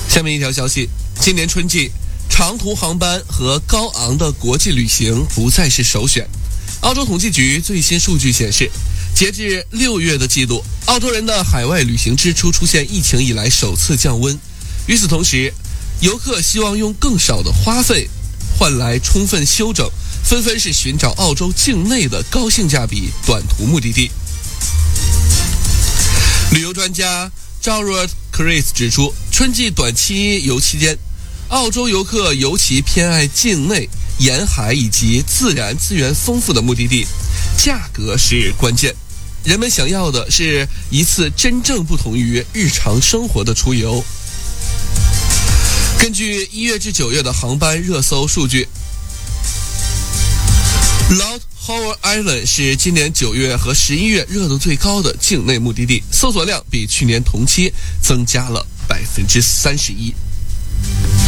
下面一条消息，今年春季，长途航班和高昂的国际旅行不再是首选。澳洲统计局最新数据显示，截至6月的季度，澳洲人的海外旅行支出出现疫情以来首次降温。与此同时，游客希望用更少的花费换来充分休整，纷纷是寻找澳洲境内的高性价比短途目的地。旅游专家 Jarrod Chris 指出，春季短期游期间，澳洲游客尤其偏爱境内、沿海以及自然资源丰富的目的地，价格是关键。人们想要的是一次真正不同于日常生活的出游。根据1月至9月的航班热搜数据， Lord Howe Island 是今年9月和11月热度最高的境内目的地，搜索量比去年同期增加了31%。